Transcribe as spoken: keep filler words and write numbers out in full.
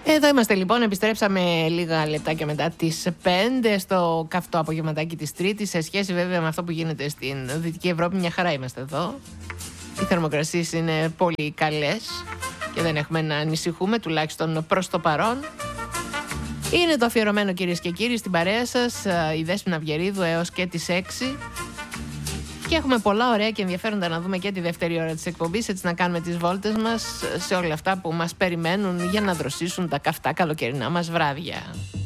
Εδώ είμαστε λοιπόν, επιστρέψαμε λίγα λεπτάκια μετά τις πέντε στο καυτό απογευματάκι της Τρίτης. Σε σχέση βέβαια με αυτό που γίνεται στην Δυτική Ευρώπη, μια χαρά είμαστε εδώ. Οι θερμοκρασίες είναι πολύ καλές και δεν έχουμε να ανησυχούμε, τουλάχιστον προς το παρόν. Είναι το αφιερωμένο, κυρίες και κύριοι, στην παρέα σας η Δέσποινα Αυγερίδου έως και τις έξι. Και έχουμε πολλά ωραία και ενδιαφέροντα να δούμε και τη δεύτερη ώρα της εκπομπής, έτσι να κάνουμε τις βόλτες μας σε όλα αυτά που μας περιμένουν για να δροσίσουν τα καυτά καλοκαιρινά μας βράδια.